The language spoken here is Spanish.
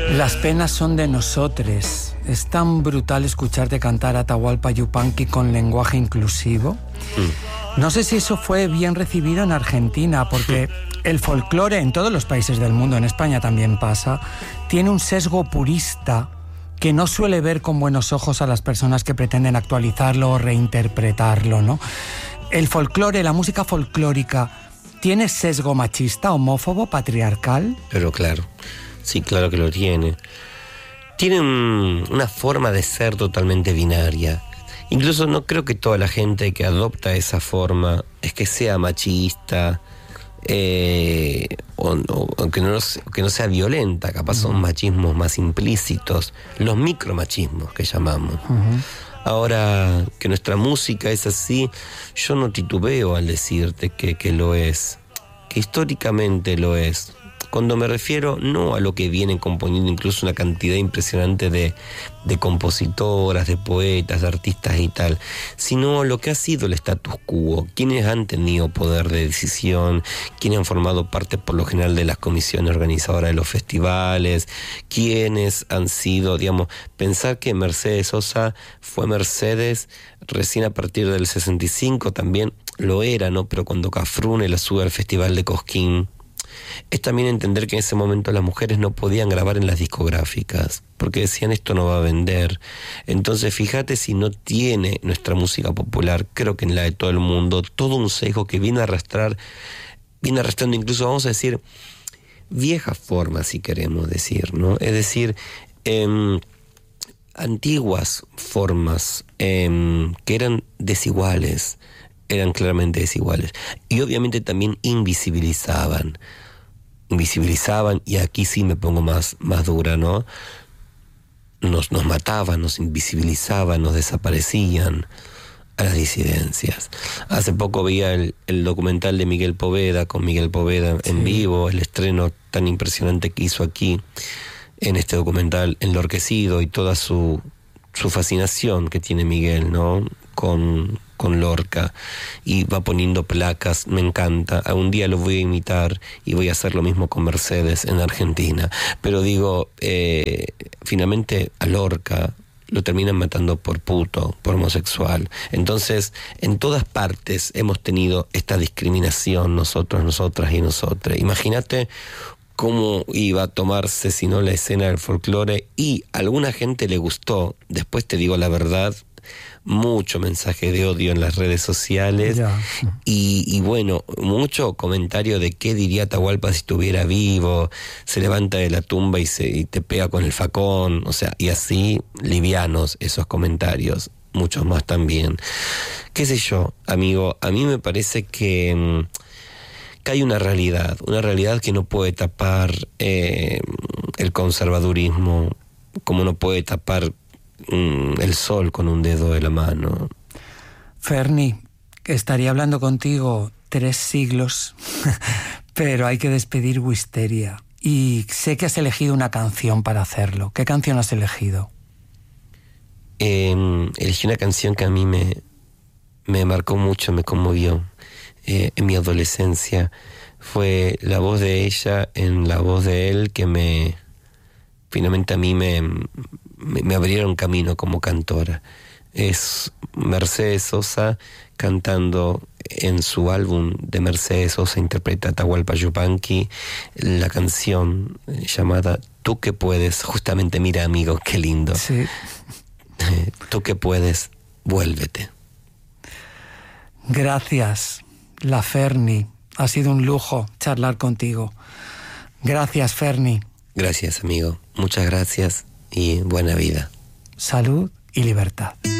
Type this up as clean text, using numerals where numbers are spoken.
Las penas son de nosotres. Es tan brutal escucharte cantar Atahualpa Yupanqui con lenguaje inclusivo. No sé si eso fue bien recibido en Argentina, porque el folclore en todos los países del mundo, en España también pasa, tiene un sesgo purista que no suele ver con buenos ojos a las personas que pretenden actualizarlo o reinterpretarlo, ¿no? El folclore, la música folclórica, ¿tiene sesgo machista, homófobo, patriarcal? Pero claro, sí, claro que lo tiene. Tiene una forma de ser totalmente binaria. Incluso no creo que toda la gente que adopta esa forma es que sea machista, o que no sea violenta. Capaz son machismos más implícitos, los micromachismos que llamamos. Ahora, que nuestra música es así, yo no titubeo al decirte que lo es, que históricamente lo es. Cuando me refiero no a lo que vienen componiendo incluso una cantidad impresionante de compositoras, de poetas, de artistas y tal, sino a lo que ha sido el status quo, quienes han tenido poder de decisión, quienes han formado parte por lo general de las comisiones organizadoras de los festivales, quienes han sido, digamos, pensar que Mercedes Sosa fue Mercedes recién a partir del 65, también lo era, ¿no? Pero cuando Cafrune la sube al Festival de Cosquín, es también entender que en ese momento las mujeres no podían grabar en las discográficas porque decían esto no va a vender. Entonces fíjate si no tiene nuestra música popular, creo que en la de todo el mundo, todo un sesgo que viene arrastrando incluso, vamos a decir, viejas formas, si queremos decir, ¿no? Es decir, antiguas formas que eran desiguales, eran claramente desiguales, y obviamente también invisibilizaban, y aquí sí me pongo más dura, ¿no? Nos mataban, nos invisibilizaban, nos desaparecían a las disidencias. Hace poco veía el documental de Miguel Poveda, con Miguel Poveda en vivo, el estreno tan impresionante que hizo aquí, en este documental Enlorquecido, y toda su fascinación que tiene Miguel, ¿no? Con Lorca, y va poniendo placas, me encanta. Un día lo voy a imitar y voy a hacer lo mismo con Mercedes en Argentina. Pero digo, finalmente a Lorca lo terminan matando por puto, por homosexual. Entonces, en todas partes hemos tenido esta discriminación, nosotros, nosotras y nosotras. Imagínate cómo iba a tomarse si no la escena del folclore, y a alguna gente le gustó. Después te digo la verdad, mucho mensaje de odio en las redes sociales, y bueno, mucho comentario de qué diría Atahualpa si estuviera vivo, se levanta de la tumba y te pega con el facón, o sea, y así livianos esos comentarios, muchos más también. Qué sé yo, amigo, a mí me parece que hay una realidad que no puede tapar el conservadurismo, como no puede tapar el sol con un dedo de la mano. Ferni, estaría hablando contigo 3 siglos, pero hay que despedir Wisteria. Y sé que has elegido una canción para hacerlo. ¿Qué canción has elegido? Elegí una canción que a mí me marcó mucho, me conmovió en mi adolescencia. Fue la voz de ella en la voz de él que finalmente a mí me abrieron camino como cantora. Es Mercedes Sosa cantando en su álbum de Mercedes Sosa interpreta Atahualpa Yupanqui la canción llamada Tú que puedes. Justamente, mira, amigo, qué lindo. Sí. Tú que puedes, vuélvete. Gracias, la Ferni. Ha sido un lujo charlar contigo. Gracias, Ferni. Gracias, amigo. Muchas gracias y buena vida. Salud y libertad.